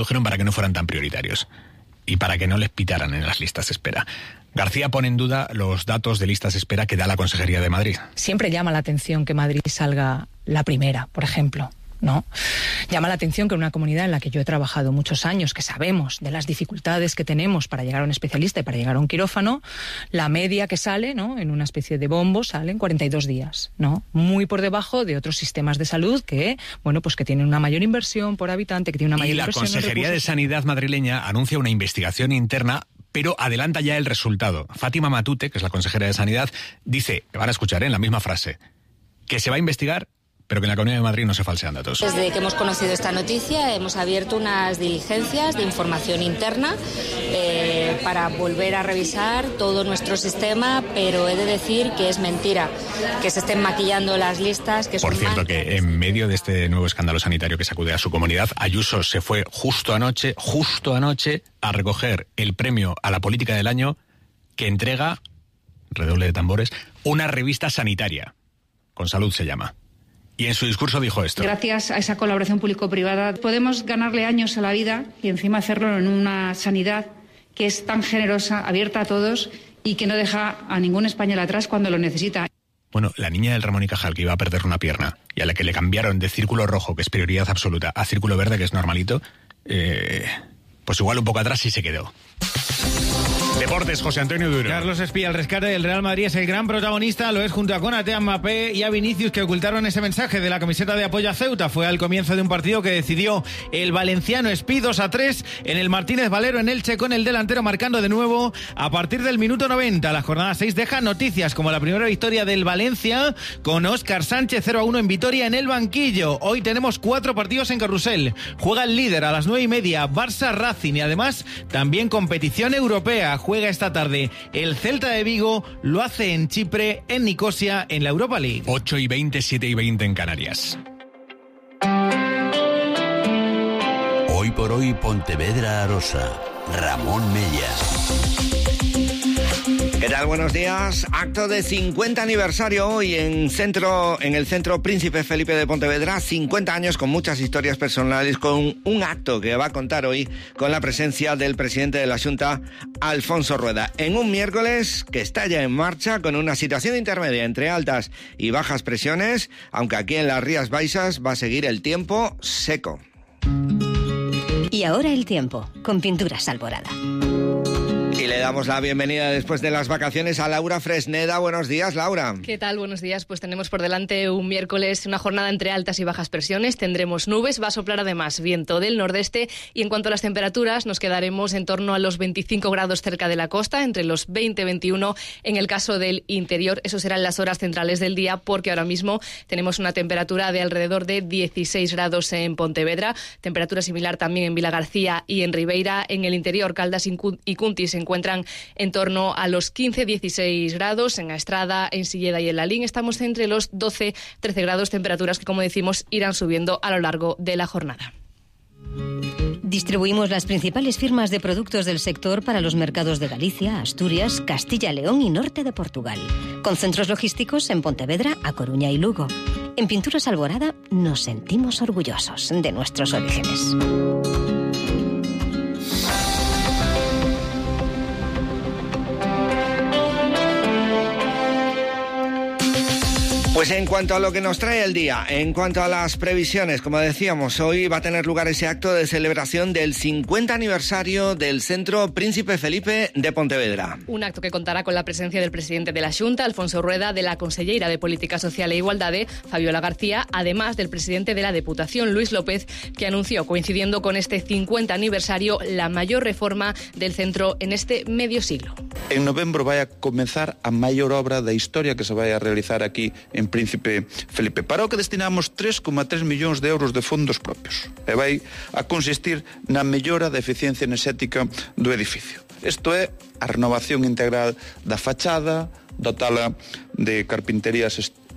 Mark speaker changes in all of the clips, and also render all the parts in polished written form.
Speaker 1: redujeron para que no fueran tan prioritarios y para que no les pitaran en las listas de espera. García pone en duda los datos de listas de espera que da la Consejería de Madrid.
Speaker 2: Siempre llama la atención que Madrid salga la primera, por ejemplo, ¿no? Llama la atención que en una comunidad en la que yo he trabajado muchos años, que sabemos de las dificultades que tenemos para llegar a un especialista y para llegar a un quirófano, la media que sale, ¿no?, en una especie de bombo sale en 42 días, ¿no? Muy por debajo de otros sistemas de salud que, bueno, pues que tienen una mayor inversión por habitante, que tienen una mayor inversión.
Speaker 1: Y la Consejería de Sanidad madrileña anuncia una investigación interna, pero adelanta ya el resultado. Fátima Matute, que es la consejera de Sanidad, dice, van a escuchar en la misma frase, que se va a investigar, pero que en la Comunidad de Madrid no se falsean datos.
Speaker 3: Desde que hemos conocido esta noticia hemos abierto unas diligencias de información interna para volver a revisar todo nuestro sistema, pero he de decir que es mentira que se estén maquillando las listas. Que
Speaker 1: Por cierto, que en medio de este nuevo escándalo sanitario que sacude a su comunidad, Ayuso se fue justo anoche, a recoger el premio a la política del año que entrega, redoble de tambores, una revista sanitaria. Con Salud se llama. Y en su discurso dijo esto.
Speaker 4: Gracias a esa colaboración público-privada podemos ganarle años a la vida y encima hacerlo en una sanidad que es tan generosa, abierta a todos y que no deja a ningún español atrás cuando lo necesita.
Speaker 1: Bueno, la niña del Ramón y Cajal que iba a perder una pierna y a la que le cambiaron de círculo rojo, que es prioridad absoluta, a círculo verde, que es normalito, pues igual un poco atrás sí se quedó. Deportes, José Antonio Duro.
Speaker 5: Carlos Espía, el rescate del Real Madrid es el gran protagonista, lo es junto a Konaté, a Mbappé y a Vinicius, que ocultaron ese mensaje de la camiseta de apoyo a Ceuta. Fue al comienzo de un partido que decidió el valenciano Espí 2-3 en el Martínez Valero en Elche, con el delantero marcando de nuevo a partir del minuto 90. La jornada 6 deja noticias como la primera victoria del Valencia con Óscar Sánchez 0-1 en Vitoria en el banquillo. Hoy tenemos 4 partidos en carrusel. Juega el líder a las 9:30, Barça Racing, y además también competición europea. Juega esta tarde el Celta de Vigo, lo hace en Chipre, en Nicosia, en la Europa League.
Speaker 1: 8:20, 7:20 en Canarias.
Speaker 6: Hoy por hoy, Pontevedra Arosa. Ramón Mella.
Speaker 7: ¿Qué tal? Buenos días. Acto de 50 aniversario hoy en el Centro Príncipe Felipe de Pontevedra. 50 años con muchas historias personales, con un acto que va a contar hoy con la presencia del presidente de la Xunta, Alfonso Rueda. En un miércoles que está ya en marcha con una situación intermedia entre altas y bajas presiones, aunque aquí en las Rías Baixas va a seguir el tiempo seco.
Speaker 8: Y ahora el tiempo, con Pinturas Alborada.
Speaker 7: Y le damos la bienvenida después de las vacaciones a Laura Fresneda. Buenos días, Laura.
Speaker 9: ¿Qué tal? Buenos días. Pues tenemos por delante un miércoles, una jornada entre altas y bajas presiones. Tendremos nubes, va a soplar además viento del nordeste, y en cuanto a las temperaturas nos quedaremos en torno a los 25 grados cerca de la costa, entre los 20-21 en el caso del interior. Eso serán las horas centrales del día, porque ahora mismo tenemos una temperatura de alrededor de 16 grados en Pontevedra, temperatura similar también en Vilagarcía y en Ribeira. En el interior, Caldas y Cuntis se encuentran en torno a los 15-16 grados, en Aestrada, en Silleda y en Lalín estamos entre los 12-13 grados, temperaturas que, como decimos, irán subiendo a lo largo de la jornada.
Speaker 8: Distribuimos las principales firmas de productos del sector para los mercados de Galicia, Asturias, Castilla, León y norte de Portugal, con centros logísticos en Pontevedra, A Coruña y Lugo. En Pinturas Alborada nos sentimos orgullosos de nuestros orígenes.
Speaker 7: Pues en cuanto a lo que nos trae el día, en cuanto a las previsiones, como decíamos, hoy va a tener lugar ese acto de celebración del 50 aniversario del Centro Príncipe Felipe de Pontevedra.
Speaker 9: Un acto que contará con la presencia del presidente de la Xunta, Alfonso Rueda, de la conselleira de Política Social e Igualdade, Fabiola García, además del presidente de la Deputación, Luis López, que anunció, coincidiendo con este 50 aniversario, la mayor reforma del centro en este medio siglo.
Speaker 10: En novembro vai a comenzar a maior obra da historia que se vai a realizar aquí en Príncipe Felipe, para o que destinamos 3,3 millóns de euros de fondos propios, e vai a consistir na mellora da eficiencia enerxética do edificio. Isto é a renovación integral da fachada, dotala de carpinterías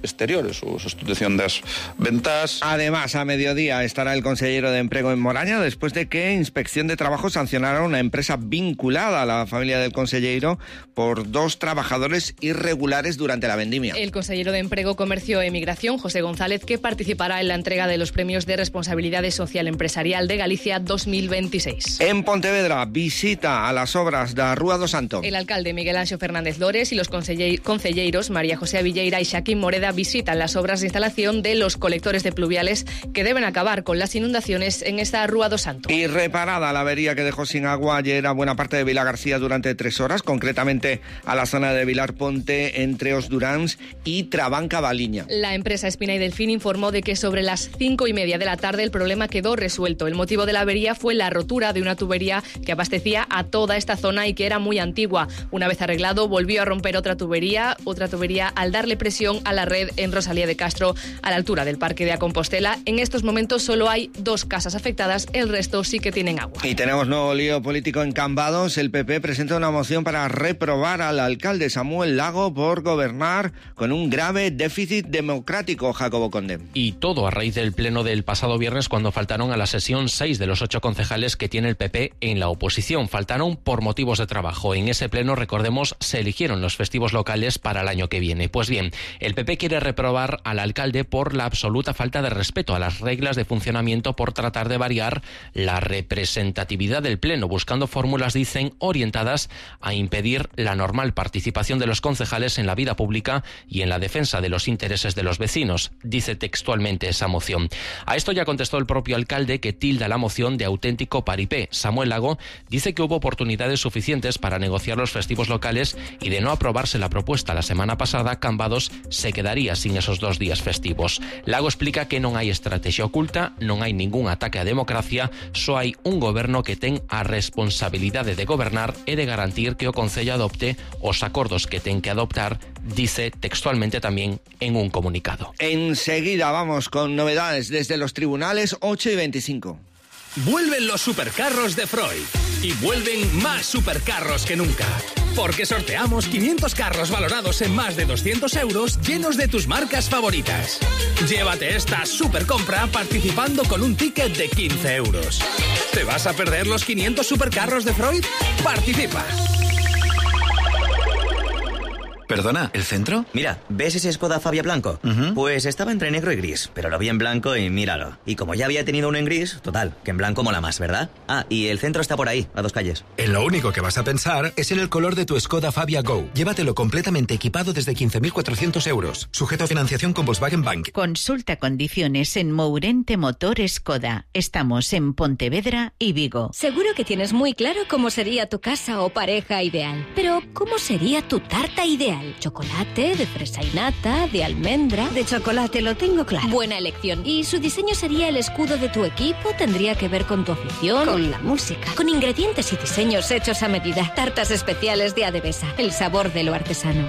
Speaker 10: exteriores, ou sustitución das ventás.
Speaker 7: Además, a mediodía estará el consejero de Empleo en Moraña después de que Inspección de Trabajo sancionara a una empresa vinculada a la familia del consejero por 2 trabajadores irregulares durante la vendimia.
Speaker 9: El consejero de Empleo, Comercio e Migración, José González, que participará en la entrega de los premios de Responsabilidad Social Empresarial de Galicia 2026.
Speaker 7: En Pontevedra, visita a las obras da Rúa do Santo.
Speaker 9: El alcalde Miguel Anxo Fernández Lores y los concelleiros María José Avilleira y Xaquín Moreda visitan las obras de instalación de los colectores de pluviales que deben acabar con las inundaciones en esta Rúa do Santo.
Speaker 7: Y reparada la avería que dejó sin agua ayer a buena parte de Vila García durante 3 horas, concretamente a la zona de Vilar Ponte entre Os Duráns y Trabanca Baliña.
Speaker 9: La empresa Espina y Delfín informó de que sobre las 5:30 de la tarde el problema quedó resuelto. El motivo de la avería fue la rotura de una tubería que abastecía a toda esta zona y que era muy antigua. Una vez arreglado, volvió a romper otra tubería al darle presión a la red en Rosalía de Castro, a la altura del Parque de A Compostela. En estos momentos solo hay 2 casas afectadas, el resto sí que tienen agua.
Speaker 7: Y tenemos nuevo lío político en Cambados. El PP presenta una moción para reprobar al alcalde Samuel Lago por gobernar con un grave déficit democrático, Jacobo Conde.
Speaker 11: Y todo a raíz del pleno del pasado viernes, cuando faltaron a la sesión 6 de los 8 concejales que tiene el PP en la oposición. Faltaron por motivos de trabajo. En ese pleno, recordemos, se eligieron los festivos locales para el año que viene. Pues bien, el PP quiere reprobar al alcalde por la absoluta falta de respeto a las reglas de funcionamiento, por tratar de variar la representatividad del pleno, buscando fórmulas, dicen, orientadas a impedir la normal participación de los concejales en la vida pública y en la defensa de los intereses de los vecinos, dice textualmente esa moción. A esto ya contestó el propio alcalde, que tilda la moción de auténtico paripé. Samuel Lago dice que hubo oportunidades suficientes para negociar los festivos locales y, de no aprobarse la propuesta la semana pasada, Cambados se quedaría sin esos 2 días festivos. Lago explica que non hai estrategia oculta, non hai ningún ataque á democracia, só hai un goberno que ten a responsabilidade de gobernar e de garantir que o Concello adopte os acordos que ten que adoptar, dice textualmente también en un comunicado.
Speaker 7: Enseguida vamos con novedades desde los tribunales, 8:25.
Speaker 12: Vuelven los supercarros de Freud y vuelven más supercarros que nunca. Porque sorteamos 500 carros valorados en más de 200 euros, llenos de tus marcas favoritas. Llévate esta supercompra participando con un ticket de 15 euros. ¿Te vas a perder los 500 supercarros de Freud? ¡Participa!
Speaker 13: Perdona, ¿el centro?
Speaker 14: Mira, ¿ves ese Skoda Fabia blanco? Pues estaba entre negro y gris, pero lo vi en blanco y míralo. Y como ya había tenido uno en gris, total, que en blanco mola más, ¿verdad? Ah, y el centro está por ahí, a 2 calles.
Speaker 13: En lo único que vas a pensar es en el color de tu Skoda Fabia Go. Llévatelo completamente equipado desde 15.400 euros. Sujeto a financiación con Volkswagen Bank.
Speaker 15: Consulta condiciones en Mourente Motor Skoda. Estamos en Pontevedra y Vigo.
Speaker 8: Seguro que tienes muy claro cómo sería tu casa o pareja ideal. Pero, ¿cómo sería tu tarta ideal? Chocolate, de fresa y nata, de almendra.
Speaker 15: De chocolate lo tengo claro.
Speaker 8: Buena elección. ¿Y su diseño sería el escudo de tu equipo? ¿Tendría que ver con tu afición?
Speaker 15: Con la música.
Speaker 8: Con ingredientes y diseños hechos a medida. Tartas especiales de Adevesa. El sabor de lo artesano.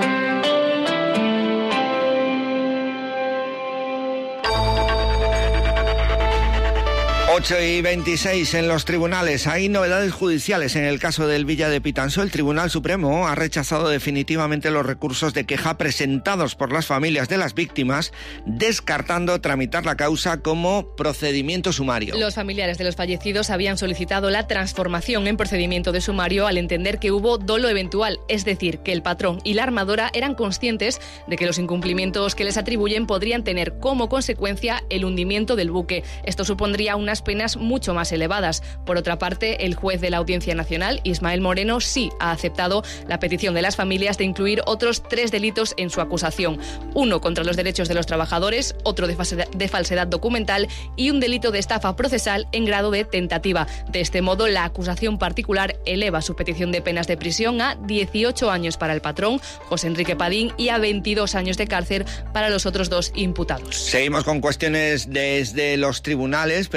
Speaker 7: 8:26 en los tribunales. Hay novedades judiciales en el caso del Villa de Pitanso. El Tribunal Supremo ha rechazado definitivamente los recursos de queja presentados por las familias de las víctimas, descartando tramitar la causa como procedimiento sumario.
Speaker 9: Los familiares de los fallecidos habían solicitado la transformación en procedimiento de sumario al entender que hubo dolo eventual, es decir, que el patrón y la armadora eran conscientes de que los incumplimientos que les atribuyen podrían tener como consecuencia el hundimiento del buque. Esto supondría unas penas mucho más elevadas. Por otra parte, el juez de la Audiencia Nacional, Ismael Moreno, sí ha aceptado la petición de las familias de incluir otros 3 delitos en su acusación. Uno contra los derechos de los trabajadores, otro de falsedad documental y un delito de estafa procesal en grado de tentativa. De este modo, la acusación particular eleva su petición de penas de prisión a 18 años para el patrón, José Enrique Padín, y a 22 años de cárcel para los otros 2 imputados.
Speaker 7: Seguimos con cuestiones desde los tribunales, pero ahora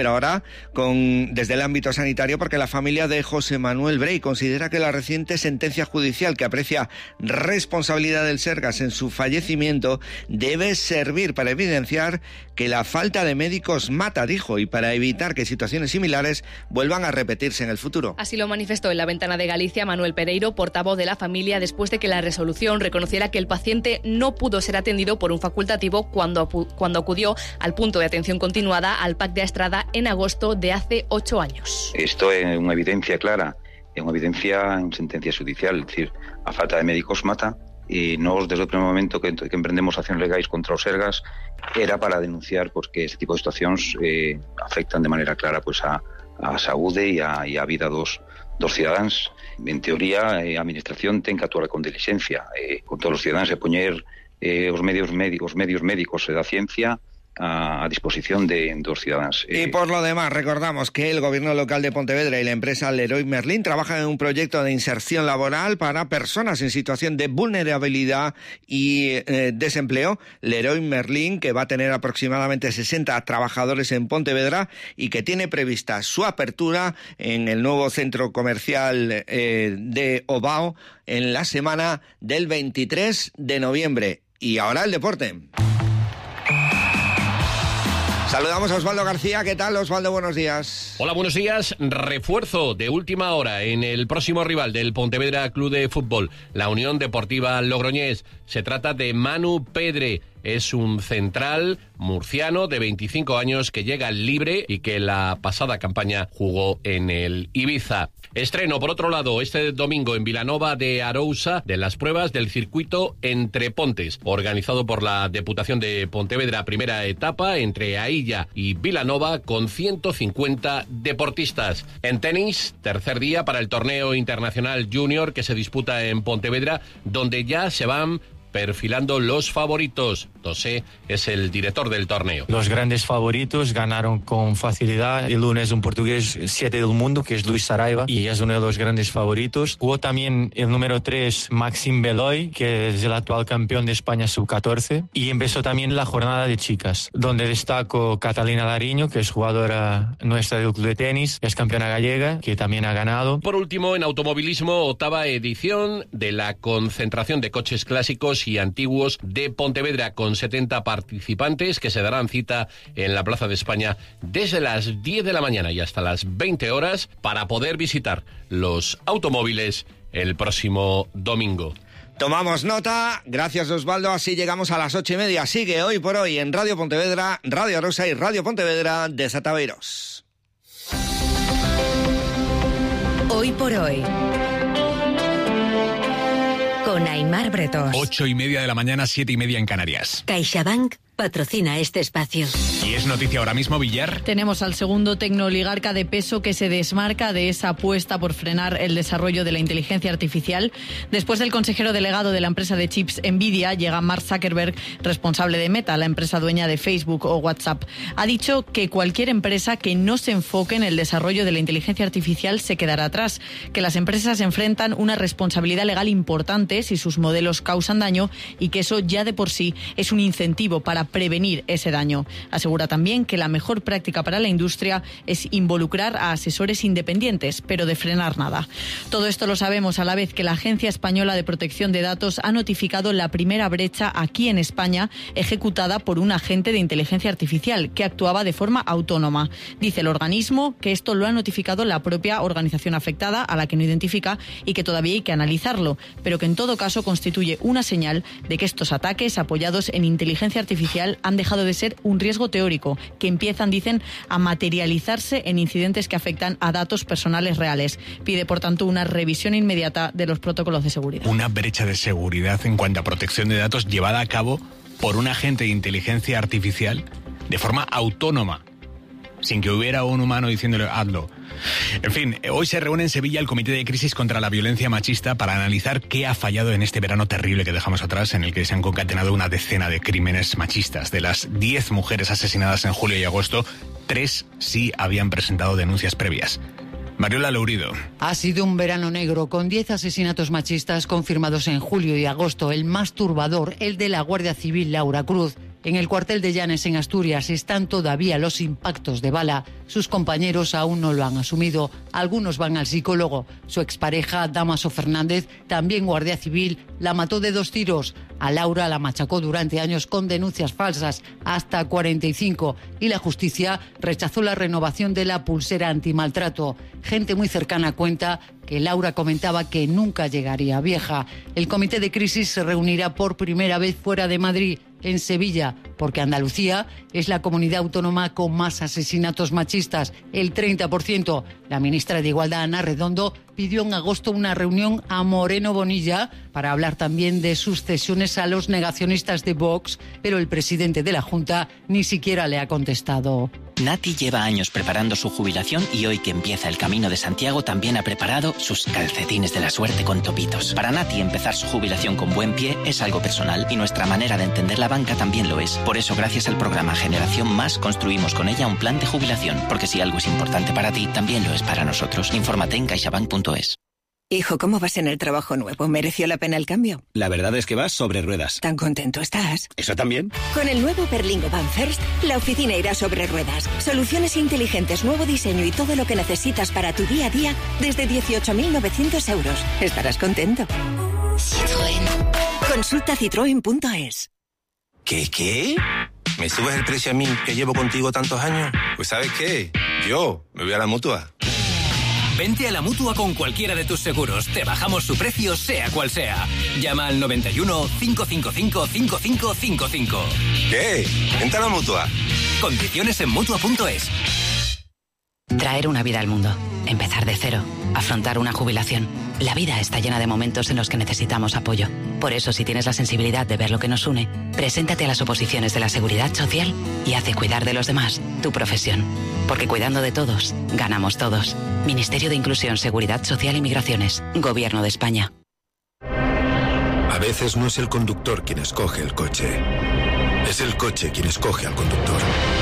Speaker 7: desde el ámbito sanitario, porque la familia de José Manuel Brey considera que la reciente sentencia judicial que aprecia responsabilidad del Sergas en su fallecimiento debe servir para evidenciar que la falta de médicos mata, dijo, y para evitar que situaciones similares vuelvan a repetirse en el futuro.
Speaker 9: Así lo manifestó en La Ventana de Galicia Manuel Pereiro, portavoz de la familia, después de que la resolución reconociera que el paciente no pudo ser atendido por un facultativo cuando acudió al punto de atención continuada al PAC de Estrada en agosto de hace 8 años.
Speaker 16: Esto es una evidencia clara, es una evidencia en sentencia judicial, es decir, a falta de médicos mata. Y nós, desde o primeiro momento que emprendemos accións legais contra os Sergas, era para denunciar que este tipo de situacións afectan de maneira clara a saúde e a vida dos cidadáns. En teoría, a administración ten que actuar con dilixencia con todos os cidadáns e poñer os medios médicos da ciencia a disposición de dos ciudadanos.
Speaker 7: Y por lo demás, recordamos que el gobierno local de Pontevedra y la empresa Leroy Merlin trabajan en un proyecto de inserción laboral para personas en situación de vulnerabilidad y desempleo. Leroy Merlin, que va a tener aproximadamente 60 trabajadores en Pontevedra y que tiene prevista su apertura en el nuevo centro comercial de Obao en la semana del 23 de noviembre. Y ahora el deporte. Saludamos a Osvaldo García. ¿Qué tal, Osvaldo? Buenos días.
Speaker 17: Hola, buenos días. Refuerzo de última hora en el próximo rival del Pontevedra Club de Fútbol, la Unión Deportiva Logroñés. Se trata de Manu Pedre. Es un central murciano de 25 años que llega libre y que la pasada campaña jugó en el Ibiza. Estreno, por otro lado, este domingo en Vilanova de Arousa de las pruebas del circuito Entre Pontes, organizado por la Deputación de Pontevedra, primera etapa entre Ailla y Vilanova con 150 deportistas. En tenis, tercer día para el torneo internacional junior que se disputa en Pontevedra, donde ya se van perfilando los favoritos. José es el director del torneo.
Speaker 18: Los grandes favoritos ganaron con facilidad. El lunes un portugués 7 del mundo, que es Luis Saraiva, y es uno de los grandes favoritos. Jugó también el número 3, Maxime Beloy, que es el actual campeón de España sub-14. Y empezó también la jornada de chicas, donde destaco Catalina Lariño, que es jugadora nuestra del club de tenis, es campeona gallega, que también ha ganado.
Speaker 17: Por último, en automovilismo, 8ª edición de la concentración de coches clásicos y antiguos de Pontevedra, con 70 participantes que se darán cita en la Plaza de España desde las 10 de la mañana y hasta las 20 horas para poder visitar los automóviles el próximo domingo.
Speaker 7: Tomamos nota, gracias Osvaldo, así llegamos a las 8:30. Sigue Hoy por Hoy en Radio Pontevedra, Radio Arosa y Radio Pontevedra de Sataveiros.
Speaker 19: Hoy por Hoy, con Aimar Bretos.
Speaker 1: 8:30 de la mañana, 7:30 en Canarias.
Speaker 19: CaixaBank patrocina este espacio.
Speaker 1: Y es noticia ahora mismo, Villar.
Speaker 20: Tenemos al segundo tecnooligarca de peso que se desmarca de esa apuesta por frenar el desarrollo de la inteligencia artificial. Después del consejero delegado de la empresa de chips Nvidia, llega Mark Zuckerberg, responsable de Meta, la empresa dueña de Facebook o WhatsApp. Ha dicho que cualquier empresa que no se enfoque en el desarrollo de la inteligencia artificial se quedará atrás, que las empresas enfrentan una responsabilidad legal importante si sus modelos causan daño y que eso ya de por sí es un incentivo para prevenir ese daño. Asegura también que la mejor práctica para la industria es involucrar a asesores independientes, pero de frenar nada. Todo esto lo sabemos a la vez que la Agencia Española de Protección de Datos ha notificado la primera brecha aquí en España ejecutada por un agente de inteligencia artificial que actuaba de forma autónoma. Dice el organismo que esto lo ha notificado la propia organización afectada, a la que no identifica, y que todavía hay que analizarlo, pero que en todo caso constituye una señal de que estos ataques apoyados en inteligencia artificial han dejado de ser un riesgo teórico, que empiezan, dicen, a materializarse en incidentes que afectan a datos personales reales. Pide, por tanto, una revisión inmediata de los protocolos de seguridad.
Speaker 1: Una brecha de seguridad en cuanto a protección de datos llevada a cabo por un agente de inteligencia artificial de forma autónoma, sin que hubiera un humano diciéndole hazlo. En fin, hoy se reúne en Sevilla el Comité de Crisis contra la Violencia Machista para analizar qué ha fallado en este verano terrible que dejamos atrás, en el que se han concatenado una decena de crímenes machistas. De las 10 mujeres asesinadas en julio y agosto, 3 sí habían presentado denuncias previas. Mariola Lourido.
Speaker 21: Ha sido un verano negro con 10 asesinatos machistas confirmados en julio y agosto. El más turbador, el de la Guardia Civil Laura Cruz. En el cuartel de Llanes, en Asturias, están todavía los impactos de bala. Sus compañeros aún no lo han asumido. Algunos van al psicólogo. Su expareja, Damaso Fernández, también guardia civil, la mató de 2 tiros. A Laura la machacó durante años con denuncias falsas, hasta 45. Y la justicia rechazó la renovación de la pulsera antimaltrato. Gente muy cercana cuenta que Laura comentaba que nunca llegaría vieja. El comité de crisis se reunirá por primera vez fuera de Madrid, en Sevilla, porque Andalucía es la comunidad autónoma con más asesinatos machistas, el 30%. La ministra de Igualdad, Ana Redondo, pidió en agosto una reunión a Moreno Bonilla para hablar también de sus cesiones a los negacionistas de Vox, pero el presidente de la Junta ni siquiera le ha contestado.
Speaker 2: Nati lleva años preparando su jubilación y hoy que empieza el Camino de Santiago también ha preparado sus calcetines de la suerte con topitos. Para Nati empezar su jubilación con buen pie es algo personal y nuestra manera de entender la banca también lo es. Por eso, gracias al programa Generación Más, construimos con ella un plan de jubilación, porque si algo es importante para ti, también lo es para nosotros. Infórmate en caixabank.es.
Speaker 22: Hijo, ¿cómo vas en el trabajo nuevo? ¿Mereció la pena el cambio?
Speaker 23: La verdad es que vas sobre ruedas.
Speaker 22: ¿Tan contento estás?
Speaker 23: ¿Eso también?
Speaker 22: Con el nuevo Berlingo Van First, la oficina irá sobre ruedas. Soluciones inteligentes, nuevo diseño y todo lo que necesitas para tu día a día desde 18.900 euros. Estarás contento. Citroën. Consulta citroen.es.
Speaker 24: ¿Qué? ¿Me subes el precio a mí, que llevo contigo tantos años? Pues ¿sabes qué? Yo me voy a la Mutua.
Speaker 12: Vente a la Mutua con cualquiera de tus seguros. Te bajamos su precio, sea cual sea. Llama al 91 555 5555.
Speaker 24: ¿Qué? Vente a la Mutua.
Speaker 12: Condiciones en Mutua.es.
Speaker 25: Traer una vida al mundo. Empezar de cero. Afrontar una jubilación. La vida está llena de momentos en los que necesitamos apoyo. Por eso, si tienes la sensibilidad de ver lo que nos une, preséntate a las oposiciones de la Seguridad Social y haz de cuidar de los demás tu profesión. Porque cuidando de todos, ganamos todos. Ministerio de Inclusión, Seguridad Social y Migraciones. Gobierno de España.
Speaker 26: A veces no es el conductor quien escoge el coche. Es el coche quien escoge al conductor.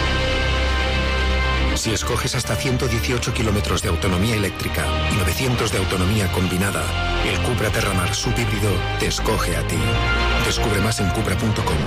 Speaker 26: Si escoges hasta 118 kilómetros de autonomía eléctrica y 900 de autonomía combinada, el Cupra Terramar subhíbrido te escoge a ti. Descubre más en Cupra.com.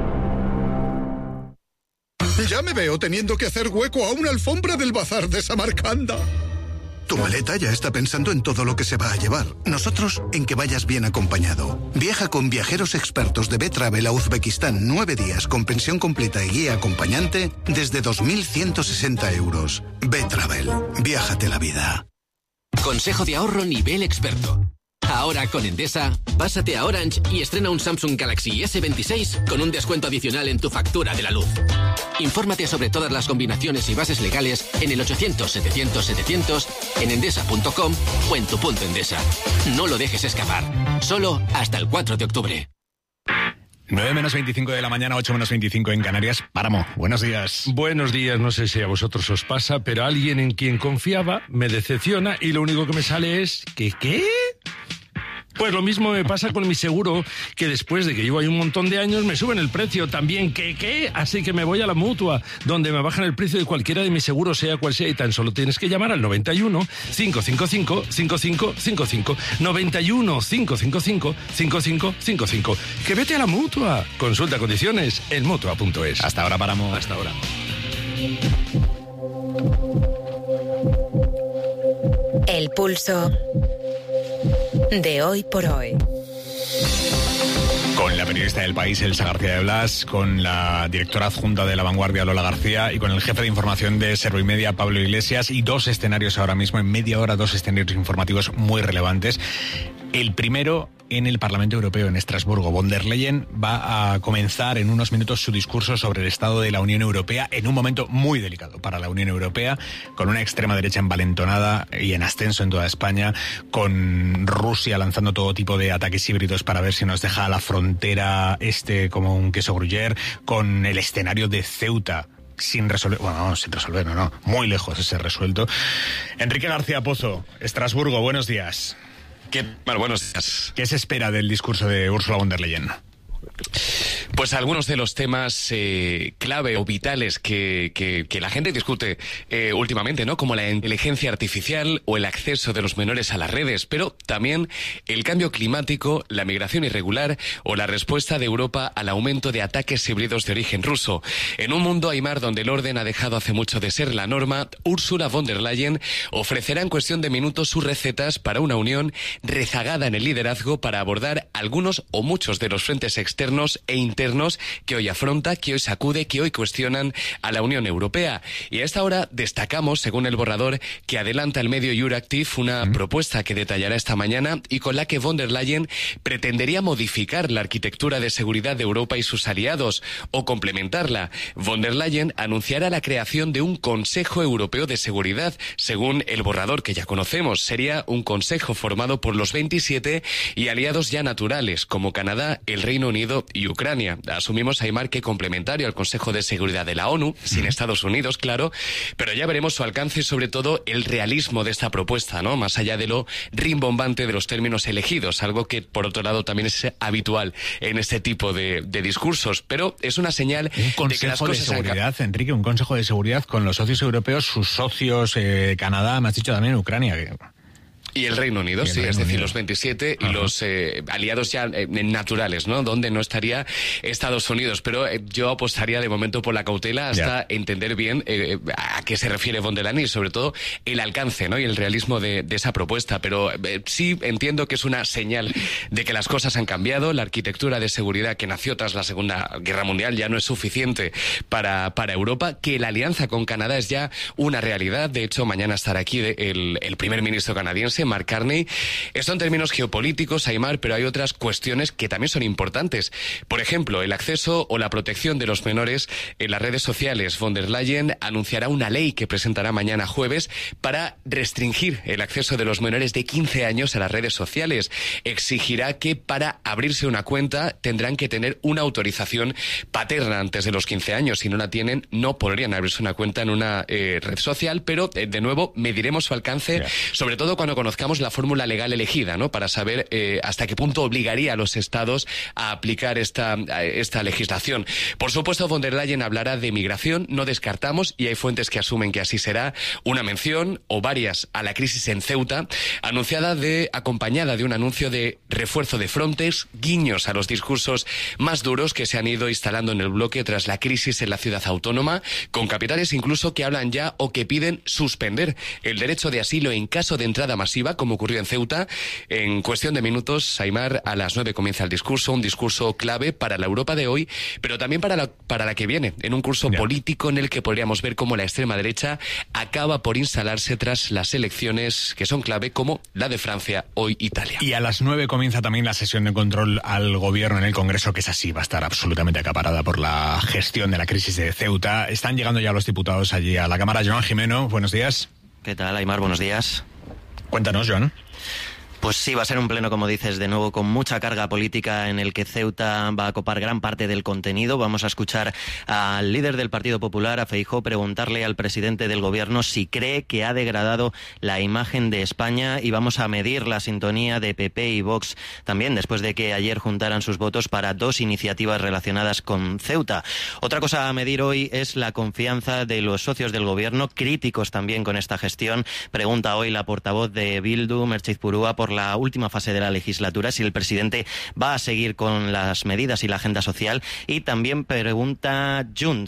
Speaker 27: Ya me veo teniendo que hacer hueco a una alfombra del bazar de Samarcanda. Tu maleta ya está pensando en todo lo que se va a llevar. Nosotros en que vayas bien acompañado. Viaja con viajeros expertos de B-Travel a Uzbekistán 9 días con pensión completa y guía acompañante desde 2.160 euros. B-Travel. Viájate la vida.
Speaker 28: Consejo de ahorro nivel experto. Ahora con Endesa, pásate a Orange y estrena un Samsung Galaxy S26 con un descuento adicional en tu factura de la luz. Infórmate sobre todas las combinaciones y bases legales en el 800-700-700, en endesa.com o en tu punto Endesa. No lo dejes escapar. Solo hasta el 4 de octubre.
Speaker 1: 9 menos 25 de la mañana, 8 menos 25 en Canarias. Páramo, buenos días.
Speaker 29: Buenos días, no sé si a vosotros os pasa, pero alguien en quien confiaba me decepciona y lo único que me sale es ¿qué? Pues lo mismo me pasa con mi seguro, que después de que llevo ahí un montón de años me suben el precio también. ¿Qué? Así que me voy a la Mutua, donde me bajan el precio de cualquiera de mis seguros, sea cual sea, y tan solo tienes que llamar al 91 555 5555. 91 555 5555. ¡Que vete a la Mutua! Consulta condiciones en Mutua.es.
Speaker 1: Hasta ahora, Páramo.
Speaker 29: Hasta ahora.
Speaker 19: El pulso de hoy por hoy.
Speaker 1: Con la periodista del País, Elsa García de Blas, con la directora adjunta de La Vanguardia, Lola García, y con el jefe de información de Servimedia, Pablo Iglesias, y 2 escenarios ahora mismo, en media hora, 2 escenarios informativos muy relevantes. El primero en el Parlamento Europeo, en Estrasburgo. Von der Leyen va a comenzar en unos minutos su discurso sobre el estado de la Unión Europea, en un momento muy delicado para la Unión Europea, con una extrema derecha envalentonada y en ascenso en toda España, con Rusia lanzando todo tipo de ataques híbridos para ver si nos deja a la frontera como un queso gruyère, con el escenario de Ceuta sin resolver, no, muy lejos de ser resuelto. Enrique García Pozo, Estrasburgo, buenos días.
Speaker 30: ¿Qué tal? Buenos días.
Speaker 1: ¿Qué se espera del discurso de Ursula von der Leyen?
Speaker 3: Pues algunos de los temas clave o vitales que la gente discute últimamente, ¿no? Como la inteligencia artificial o el acceso de los menores a las redes, pero también el cambio climático, la migración irregular o la respuesta de Europa al aumento de ataques híbridos de origen ruso. En un mundo, Aimar, donde el orden ha dejado hace mucho de ser la norma, Ursula von der Leyen ofrecerá en cuestión de minutos sus recetas para una unión rezagada en el liderazgo para abordar algunos o muchos de los frentes externos e internos que hoy afronta, que hoy sacude, que hoy cuestionan a la Unión Europea. Y a esta hora destacamos, según el borrador que adelanta el medio Euractiv, una propuesta que detallará esta mañana y con la que von der Leyen pretendería modificar la arquitectura de seguridad de Europa y sus aliados o complementarla. Von der Leyen anunciará la creación de un Consejo Europeo de Seguridad, según el borrador que ya conocemos. Sería un consejo formado por los 27 y aliados ya naturales, como Canadá, el Reino Unido y Ucrania. Asumimos, Aimar, que complementario al Consejo de Seguridad de la ONU, sin Estados Unidos, claro, pero ya veremos su alcance y sobre todo el realismo de esta propuesta, ¿no? Más allá de lo rimbombante de los términos elegidos, algo que por otro lado también es habitual en este tipo de discursos, pero es una señal de que las cosas
Speaker 1: de seguridad, Enrique, un Consejo de Seguridad con los socios europeos, sus socios, Canadá, me has dicho también Ucrania.
Speaker 3: Y el Reino Unido, sí, es decir, los 27 y los aliados ya naturales, ¿no? Donde no estaría Estados Unidos. Pero yo apostaría de momento por la cautela hasta entender bien a qué se refiere von der Leyen y sobre todo el alcance, ¿no? Y el realismo de esa propuesta. Pero sí entiendo que es una señal de que las cosas han cambiado. La arquitectura de seguridad que nació tras la Segunda Guerra Mundial ya no es suficiente para Europa. Que la alianza con Canadá es ya una realidad. De hecho, mañana estará aquí el primer ministro canadiense, Mark Carney. Esto en términos geopolíticos, Aimar, pero hay otras cuestiones que también son importantes. Por ejemplo, el acceso o la protección de los menores en las redes sociales. Von der Leyen anunciará una ley que presentará mañana jueves para restringir el acceso de los menores de 15 años a las redes sociales. Exigirá que para abrirse una cuenta tendrán que tener una autorización paterna antes de los 15 años. Si no la tienen, no podrían abrirse una cuenta en una red social, pero de nuevo mediremos su alcance, sobre todo cuando conozcamos la fórmula legal elegida, ¿no? Para saber hasta qué punto obligaría a los estados a aplicar esta legislación. Por supuesto, von der Leyen hablará de migración, no descartamos, y hay fuentes que asumen que así será, una mención o varias a la crisis en Ceuta, acompañada de un anuncio de refuerzo de Frontex, guiños a los discursos más duros que se han ido instalando en el bloque tras la crisis en la ciudad autónoma, con capitales incluso que hablan ya o que piden suspender el derecho de asilo en caso de entrada masiva, como ocurrió en Ceuta. En cuestión de minutos, Aimar, a las 9 comienza el discurso, un discurso clave para la Europa de hoy, pero también para la que viene, en un curso político en el que podríamos ver cómo la extrema derecha acaba por instalarse tras las elecciones que son clave, como la de Francia, hoy Italia.
Speaker 1: Y a las 9 comienza también la sesión de control al gobierno en el Congreso, que es así, va a estar absolutamente acaparada por la gestión de la crisis de Ceuta. Están llegando ya los diputados allí a la Cámara. Joan Jimeno, buenos días.
Speaker 4: ¿Qué tal, Aimar? Buenos días.
Speaker 1: Cuéntanos, Joan.
Speaker 4: Pues sí, va a ser un pleno, como dices, de nuevo con mucha carga política en el que Ceuta va a copar gran parte del contenido. Vamos a escuchar al líder del Partido Popular, a Feijóo, preguntarle al presidente del Gobierno si cree que ha degradado la imagen de España, y vamos a medir la sintonía de PP y Vox también, después de que ayer juntaran sus votos para dos iniciativas relacionadas con Ceuta. Otra cosa a medir hoy es la confianza de los socios del Gobierno, críticos también con esta gestión. Pregunta hoy la portavoz de Bildu, Merche Izpurua, por la última fase de la legislatura, si el presidente va a seguir con las medidas y la agenda social. Y también pregunta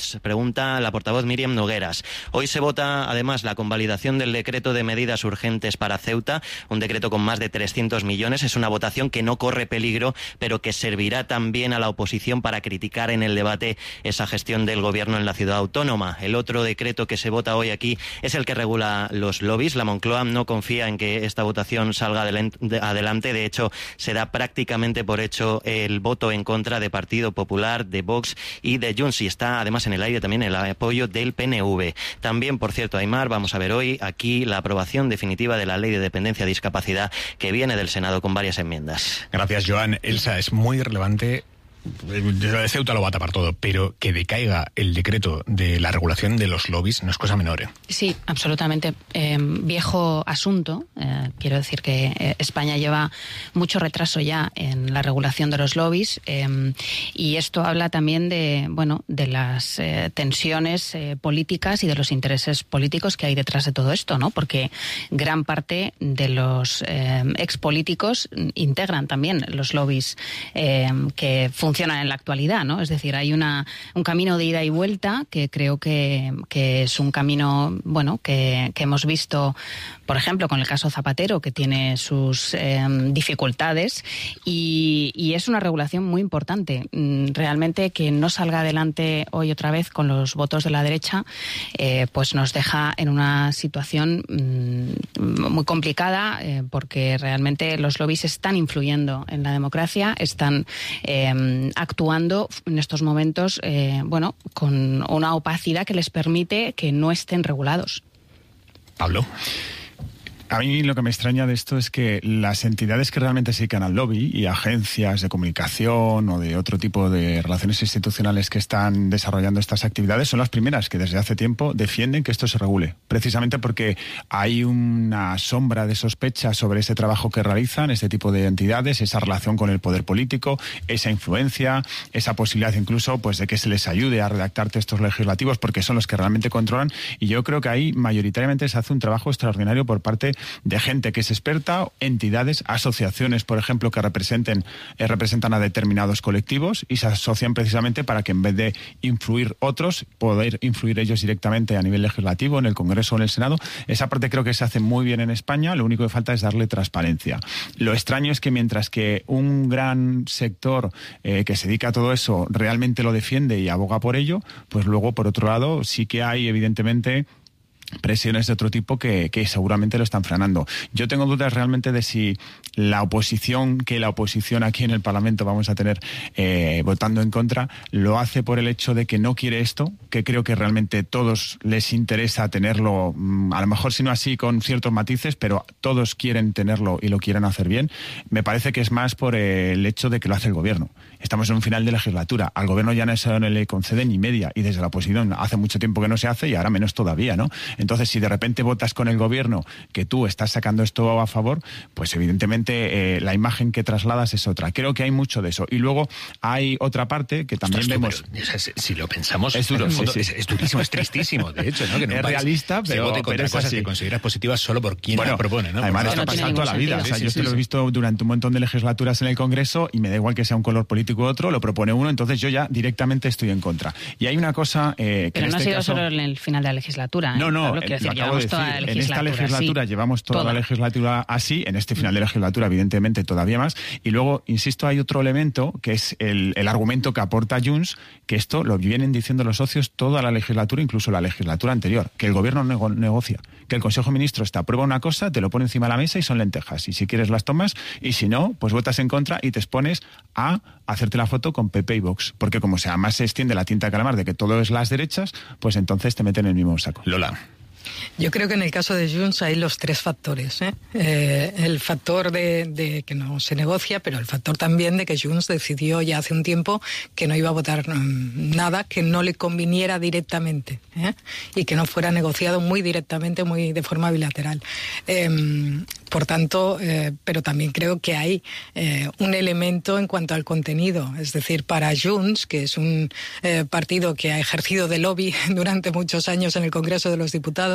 Speaker 4: la portavoz Míriam Nogueras. Hoy se vota además la convalidación del decreto de medidas urgentes para Ceuta, un decreto con más de 300 millones. Es una votación que no corre peligro, pero que servirá también a la oposición para criticar en el debate esa gestión del gobierno en la ciudad autónoma. El otro decreto que se vota hoy aquí es el que regula los lobbies. La Moncloa no confía en que esta votación salga adelante. De hecho, se da prácticamente por hecho el voto en contra de Partido Popular, de Vox y de Junts, y está además en el aire también el apoyo del PNV. También, por cierto, Aimar, vamos a ver hoy aquí la aprobación definitiva de la Ley de Dependencia y Discapacidad, que viene del Senado con varias enmiendas.
Speaker 1: Gracias, Joan. Elsa, es muy relevante de Ceuta lo va a tapar todo, pero que decaiga el decreto de la regulación de los lobbies no es cosa menor.
Speaker 5: Sí, absolutamente. Viejo asunto. Quiero decir que España lleva mucho retraso ya en la regulación de los lobbies, y esto habla también de las tensiones políticas y de los intereses políticos que hay detrás de todo esto, ¿no? Porque gran parte de los expolíticos integran también los lobbies que funcionan en la actualidad, ¿no? Es decir, hay un camino de ida y vuelta que creo que es un camino, que hemos visto, por ejemplo, con el caso Zapatero, que tiene sus dificultades, y es una regulación muy importante. Realmente que no salga adelante hoy otra vez con los votos de la derecha, pues nos deja en una situación muy complicada, porque realmente los lobbies están influyendo en la democracia, están actuando en estos momentos, con una opacidad que les permite que no estén regulados.
Speaker 1: Pablo.
Speaker 6: A mí lo que me extraña de esto es que las entidades que realmente se dedican al lobby y agencias de comunicación o de otro tipo de relaciones institucionales que están desarrollando estas actividades son las primeras que desde hace tiempo defienden que esto se regule. Precisamente porque hay una sombra de sospecha sobre ese trabajo que realizan este tipo de entidades, esa relación con el poder político, esa influencia, esa posibilidad incluso pues de que se les ayude a redactar textos legislativos porque son los que realmente controlan. Y yo creo que ahí mayoritariamente se hace un trabajo extraordinario por parte de gente que es experta, entidades, asociaciones, por ejemplo, que representan a determinados colectivos y se asocian precisamente para que en vez de influir otros, poder influir ellos directamente a nivel legislativo, en el Congreso o en el Senado. Esa parte creo que se hace muy bien en España, lo único que falta es darle transparencia. Lo extraño es que mientras que un gran sector que se dedica a todo eso realmente lo defiende y aboga por ello, pues luego, por otro lado, sí que hay evidentemente presiones de otro tipo que seguramente lo están frenando. Yo tengo dudas realmente de si la oposición aquí en el Parlamento vamos a tener votando en contra, lo hace por el hecho de que no quiere esto, que creo que realmente todos les interesa tenerlo, a lo mejor si no así con ciertos matices, pero todos quieren tenerlo y lo quieren hacer bien. Me parece que es más por el hecho de que lo hace el gobierno. Estamos en un final de legislatura. Al gobierno ya no se le concede ni media y desde la oposición hace mucho tiempo que no se hace y ahora menos todavía, ¿no? Entonces, si de repente votas con el gobierno que tú estás sacando esto a favor, pues evidentemente la imagen que trasladas es otra. Creo que hay mucho de eso. Y luego hay otra parte que también vemos...
Speaker 1: Si lo pensamos,
Speaker 6: es duro,
Speaker 1: es durísimo, es tristísimo, de hecho, ¿no? Que
Speaker 6: es realista, pero
Speaker 1: se vote contra cosas que consideras positivas solo por quien las propone, ¿no?
Speaker 6: Además, esto ha pasado toda la vida. O sea, yo esto lo he visto durante un montón de legislaturas en el Congreso y me da igual que sea un color político u otro, lo propone uno, entonces yo ya directamente estoy en contra. Y hay una cosa que
Speaker 5: pero no ha sido solo en el final de la legislatura.
Speaker 6: No,
Speaker 5: Pablo, quiero decir, llevamos toda la legislatura.
Speaker 6: En esta legislatura llevamos toda la legislatura así, en este final de legislatura evidentemente todavía más. Y luego, insisto, hay otro elemento que es el argumento que aporta Junts, que esto lo vienen diciendo los socios toda la legislatura, incluso la legislatura anterior, que el gobierno negocia, que el Consejo de Ministros te aprueba una cosa, te lo pone encima de la mesa y son lentejas. Y si quieres las tomas y si no, pues votas en contra y te expones a hacerte la foto con PP y Vox. Porque como más se extiende la tinta de calamar de que todo es las derechas, pues entonces te meten en el mismo saco.
Speaker 1: Lola.
Speaker 8: Yo creo que en el caso de Junts hay los tres factores. El factor de que no se negocia, pero el factor también de que Junts decidió ya hace un tiempo que no iba a votar nada que no le conviniera directamente y que no fuera negociado muy directamente, muy de forma bilateral. Por tanto, pero también creo que hay un elemento en cuanto al contenido. Es decir, para Junts, que es un partido que ha ejercido de lobby durante muchos años en el Congreso de los Diputados,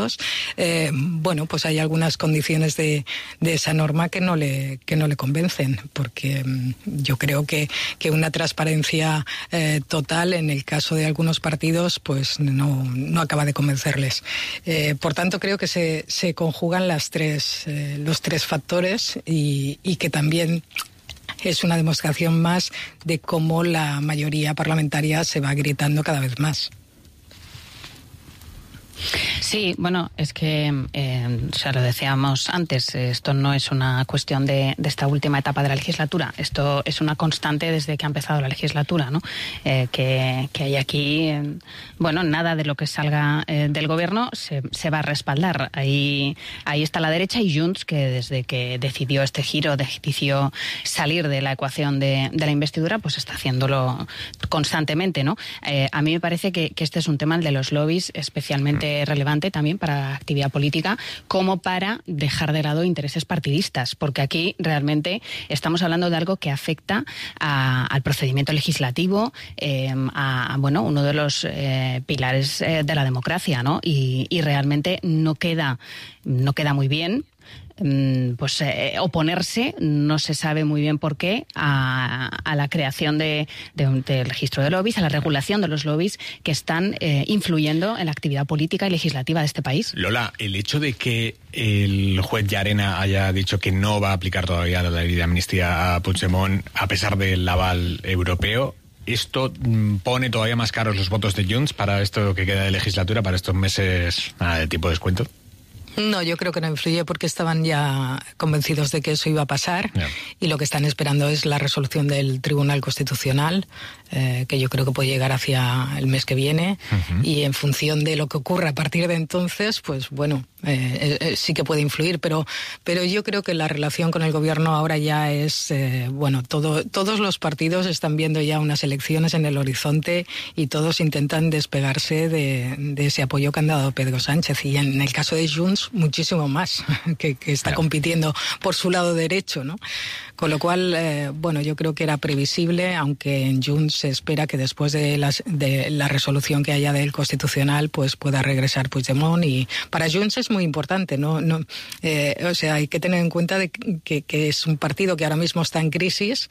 Speaker 8: pues hay algunas condiciones de esa norma que no le convencen, porque yo creo que una transparencia total en el caso de algunos partidos pues no acaba de convencerles. Por tanto, creo que se conjugan los tres factores y que también es una demostración más de cómo la mayoría parlamentaria se va agrietando cada vez más.
Speaker 5: Sí, bueno, es que, lo decíamos antes, esto no es una cuestión de esta última etapa de la legislatura, esto es una constante desde que ha empezado la legislatura, ¿no? Que hay aquí, nada de lo que salga del gobierno se va a respaldar. Ahí está la derecha y Junts, que desde que decidió este giro, decidió salir de la ecuación de la investidura, pues está haciéndolo constantemente, ¿no? A mí me parece que este es un tema, el de los lobbies, especialmente relevante también para la actividad política, como para dejar de lado intereses partidistas, porque aquí realmente estamos hablando de algo que afecta al procedimiento legislativo, uno de los pilares de la democracia, ¿no? Y realmente no queda muy bien oponerse, no se sabe muy bien por qué, a la creación del registro de lobbies, a la regulación de los lobbies que están influyendo en la actividad política y legislativa de este país.
Speaker 1: Lola, el hecho de que el juez Llarena haya dicho que no va a aplicar todavía la ley de amnistía a Puigdemont a pesar del aval europeo, ¿esto pone todavía más caros los votos de Junts para esto que queda de legislatura, para estos meses de tipo de descuento?
Speaker 8: No, yo creo que no influye porque estaban ya convencidos de que eso iba a pasar y lo que están esperando es la resolución del Tribunal Constitucional, que yo creo que puede llegar hacia el mes que viene y en función de lo que ocurra a partir de entonces, pues sí que puede influir, pero yo creo que la relación con el gobierno ahora ya es, todos los partidos están viendo ya unas elecciones en el horizonte y todos intentan despegarse de ese apoyo que han dado Pedro Sánchez, y en el caso de Junts muchísimo más, que está compitiendo por su lado derecho, ¿no? Con lo cual, yo creo que era previsible, aunque en Junts se espera que después de la resolución que haya del Constitucional, pues pueda regresar Puigdemont, y para Junts es muy importante, hay que tener en cuenta que es un partido que ahora mismo está en crisis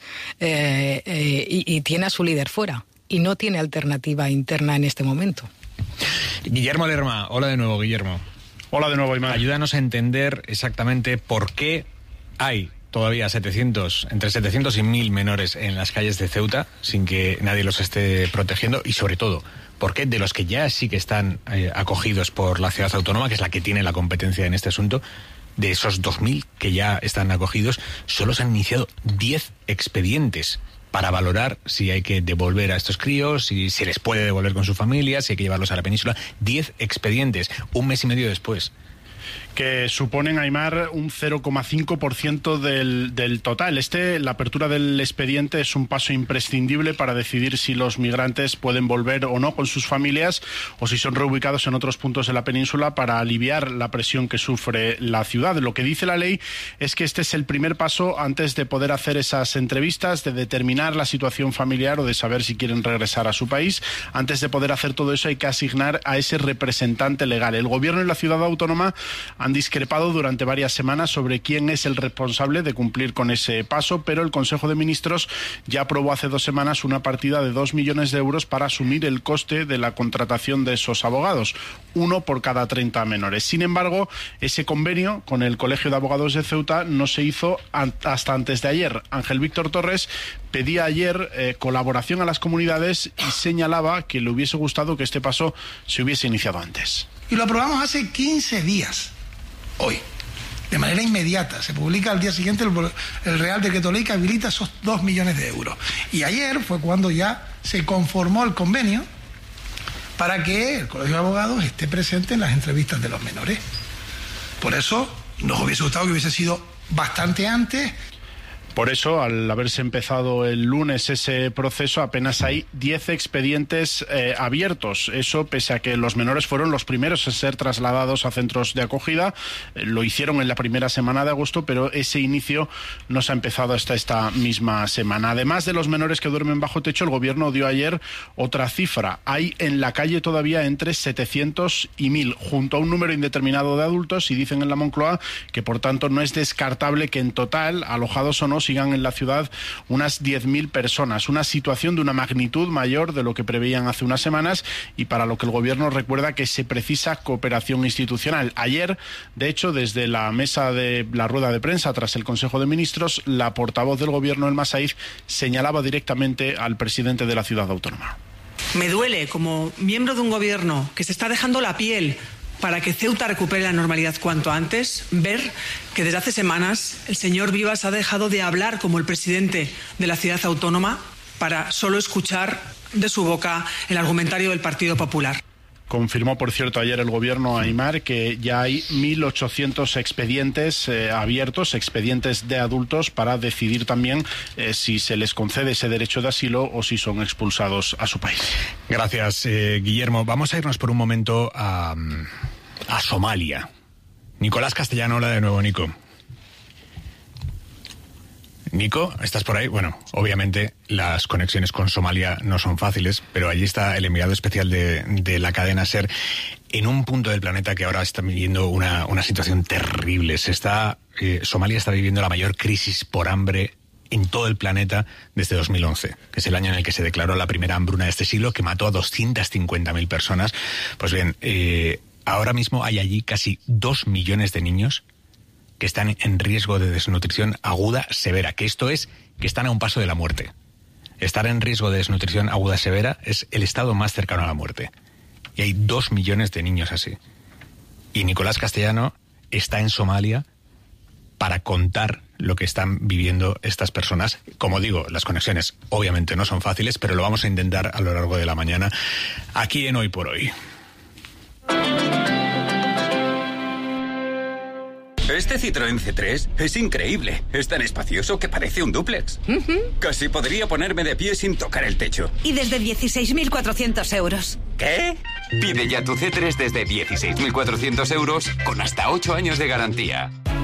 Speaker 8: y tiene a su líder fuera y no tiene alternativa interna en este momento.
Speaker 1: Guillermo Lerma, hola de nuevo, Guillermo.
Speaker 9: Hola de nuevo, Aymar.
Speaker 1: Ayúdanos a entender exactamente por qué hay todavía entre 700 y 1000 menores en las calles de Ceuta sin que nadie los esté protegiendo, y sobre todo, ¿por qué de los que ya sí que están acogidos por la ciudad autónoma, que es la que tiene la competencia en este asunto, de esos 2000 que ya están acogidos, solo se han iniciado 10 expedientes para valorar si hay que devolver a estos críos, si se les puede devolver con su familia, si hay que llevarlos a la península? 10 expedientes, un mes y medio después.
Speaker 9: Que suponen, Aymar, un 0,5% del total. La apertura del expediente es un paso imprescindible para decidir si los migrantes pueden volver o no con sus familias, o si son reubicados en otros puntos de la península, para aliviar la presión que sufre la ciudad. Lo que dice la ley es que este es el primer paso antes de poder hacer esas entrevistas, de determinar la situación familiar o de saber si quieren regresar a su país. Antes de poder hacer todo eso hay que asignar a ese representante legal. El gobierno y la ciudad autónoma han discrepado durante varias semanas sobre quién es el responsable de cumplir con ese paso, pero el Consejo de Ministros ya aprobó hace 2 semanas una partida de 2 millones de euros para asumir el coste de la contratación de esos abogados, 1 por cada 30 menores. Sin embargo, ese convenio con el Colegio de Abogados de Ceuta no se hizo hasta antes de ayer. Ángel Víctor Torres pedía ayer colaboración a las comunidades y señalaba que le hubiese gustado que este paso se hubiese iniciado antes.
Speaker 10: Y lo aprobamos hace 15 días. Hoy, de manera inmediata, se publica al día siguiente el Real Decreto Ley que habilita esos 2 millones de euros. Y ayer fue cuando ya se conformó el convenio para que el Colegio de Abogados esté presente en las entrevistas de los menores. Por eso nos hubiese gustado que hubiese sido bastante antes.
Speaker 9: Por eso, al haberse empezado el lunes ese proceso, apenas hay 10 expedientes abiertos. Eso pese a que los menores fueron los primeros a ser trasladados a centros de acogida. Lo hicieron en la primera semana de agosto, pero ese inicio no se ha empezado hasta esta misma semana. Además de los menores que duermen bajo techo, el gobierno dio ayer otra cifra. Hay en la calle todavía entre 700 y 1000, junto a un número indeterminado de adultos, y dicen en la Moncloa que, por tanto, no es descartable que en total, alojados o no, sigan en la ciudad unas 10.000 personas, una situación de una magnitud mayor de lo que preveían hace unas semanas, y para lo que el gobierno recuerda que se precisa cooperación institucional. Ayer, de hecho, desde la mesa de la rueda de prensa tras el Consejo de Ministros, la portavoz del gobierno, Elma Saíz, señalaba directamente al presidente de la ciudad autónoma.
Speaker 7: Me duele, como miembro de un gobierno que se está dejando la piel para que Ceuta recupere la normalidad cuanto antes, ver que desde hace semanas el señor Vivas ha dejado de hablar como el presidente de la ciudad autónoma para solo escuchar de su boca el argumentario del Partido Popular.
Speaker 9: Confirmó, por cierto, ayer el gobierno, Aimar, que ya hay 1.800 expedientes abiertos, expedientes de adultos, para decidir también si se les concede ese derecho de asilo o si son expulsados a su país.
Speaker 1: Gracias, Guillermo. Vamos a irnos por un momento a Somalia. Nicolás Castellano, hola de nuevo, Nico. Nico, ¿estás por ahí? Bueno, obviamente las conexiones con Somalia no son fáciles, pero allí está el enviado especial de la cadena SER en un punto del planeta que ahora está viviendo una situación terrible. Somalia está viviendo la mayor crisis por hambre en todo el planeta desde 2011, que es el año en el que se declaró la primera hambruna de este siglo, que mató a 250.000 personas. Pues bien, ahora mismo hay allí casi 2 millones de niños que están en riesgo de desnutrición aguda severa, que esto es que están a un paso de la muerte. Estar en riesgo de desnutrición aguda severa es el estado más cercano a la muerte. Y hay 2 millones de niños así. Y Nicolás Castellano está en Somalia para contar lo que están viviendo estas personas. Como digo, las conexiones obviamente no son fáciles, pero lo vamos a intentar a lo largo de la mañana aquí en Hoy por Hoy.
Speaker 11: Este Citroën C3 es increíble. Es tan espacioso que parece un dúplex. Casi podría ponerme de pie sin tocar el techo.
Speaker 13: Y desde 16.400 euros.
Speaker 11: ¿Qué? Pide ya tu C3 desde 16.400 euros con hasta 8 años de garantía.